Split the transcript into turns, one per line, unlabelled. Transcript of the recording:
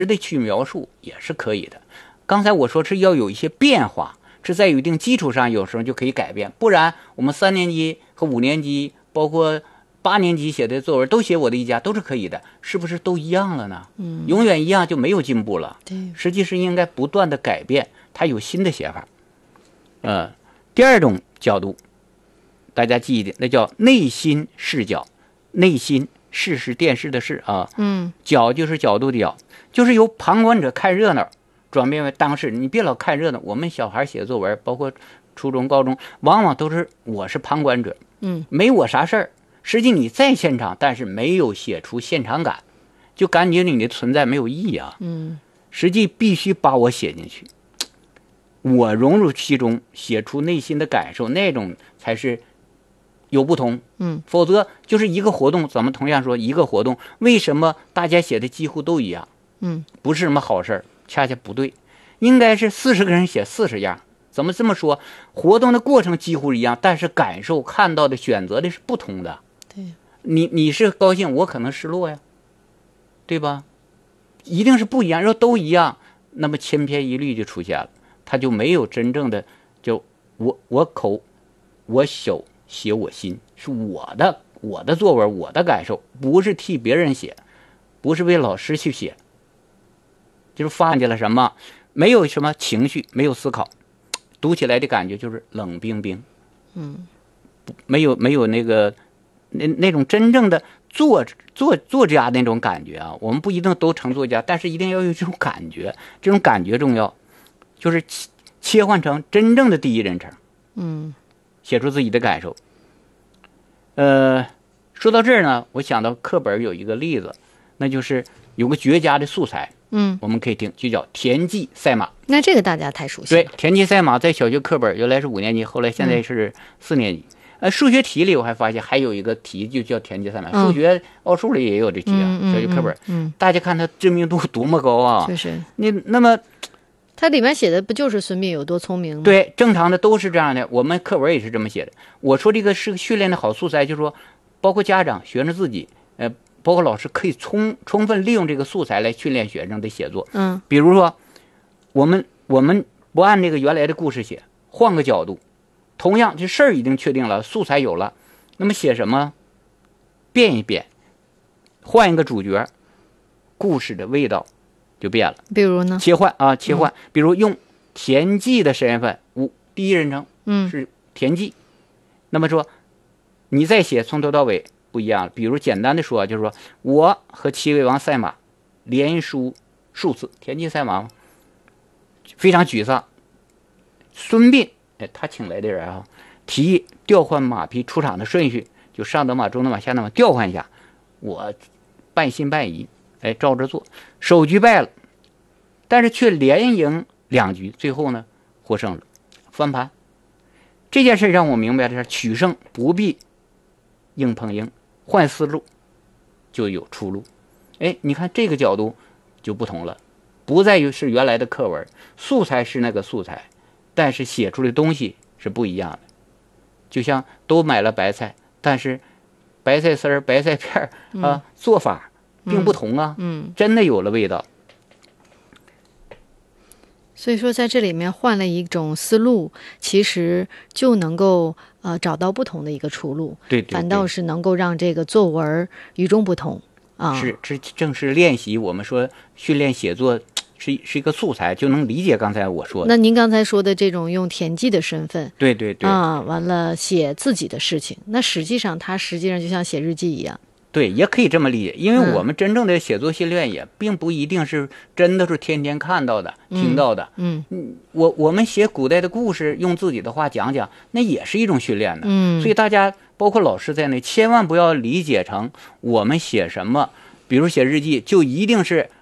的去描述也是可以的。刚才我说是要有一些变化，是在有一定基础上，有时候就可以改变。不然我们3年级和5年级，包括8年级写的作文都写我的一家，都是可以的，是不是都一样了呢？永远一样就没有进步了。
对，
实际是应该不断的改变，它有新的写法。第二种角度，大家记一点，那叫内心视角。内心视是电视的视啊，角就是角度的角，就是由旁观者看热闹转变为当事人。你别老看热闹，我们小孩写作文，包括初中、高中，往往都是我是旁观者，没我啥事儿。实际你在现场，但是没有写出现场感，就感觉你的存在没有意义啊。实际必须把我写进去，我融入其中，写出内心的感受，那种才是有不同。否则就是一个活动，咱们同样说一个活动，为什么大家写的几乎都一样？不是什么好事儿，恰恰不对，应该是40个人写40样。怎么这么说？活动的过程几乎一样，但是感受、看到的、选择的是不同的。
对，
你是高兴，我可能失落呀，对吧？一定是不一样。要都一样，那么千篇一律就出现了，它就没有真正的就我口我手写我心，是我的作文，我的感受，不是替别人写，不是为老师去写，就是放进了什么，没有什么情绪，没有思考，读起来的感觉就是冷冰冰。没有那个那种真正的作家那种感觉啊。我们不一定都成作家，但是一定要有这种感觉，这种感觉重要，就是切换成真正的第一人称，写出自己的感受。说到这儿呢，我想到课本有一个例子，那就是有个绝佳的素材，我们可以听，就叫田忌赛马。
那这个大家太熟悉了。
对，田忌赛马在小学课本原来是5年级，后来现在是4年级。数学题里我还发现还有一个题就叫田忌赛马，数学奥数里也有这题啊，小学课本。大家看它知名度多么高啊！
就是
那么
它里面写的不就是孙膑有多聪明吗？
对，正常的都是这样的，我们课文也是这么写的。我说这个是训练的好素材，就是说包括家长、学生自己，包括老师可以充分利用这个素材来训练学生的写作。比如说我们不按这个原来的故事写，换个角度，同样这事儿已经确定了，素材有了，那么写什么？变一变，换一个主角，故事的味道就变了。
比如呢？
切换，比如用田忌的身份，第一人称是田忌，那么说你再写从头到尾不一样了。比如简单的说，就是说我和齐威王赛马，连输数次，田忌赛马非常沮丧。孙膑他请来的人啊，提议调换马匹出场的顺序，就上等马、中等马、下等马调换一下。我半信半疑，照着做，首局败了，但是却连赢2局，最后呢获胜了，翻盘。这件事让我明白的是，取胜不必硬碰硬，换思路就有出路。你看这个角度就不同了，不在于是原来的课文，素材是那个素材，但是写出的东西是不一样的。就像都买了白菜，但是白菜丝儿、白菜片儿做法并不同啊，真的有了味道。
所以说在这里面换了一种思路，其实就能够找到不同的一个出路。
对，
反倒是能够让这个作文与众不同啊。
是，这正是练习。我们说训练写作是一个素材，就能理解刚才我说的。
那您刚才说的这种用田忌的身份，
对
完了写自己的事情，那实际上就像写日记一样。
对，也可以这么理解，因为我们真正的写作训练也并不一定是真的是天天看到的、听到的。我们写古代的故事，用自己的话讲讲，那也是一种训练的。所以大家包括老师在内，千万不要理解成我们写什么，比如写日记就一定是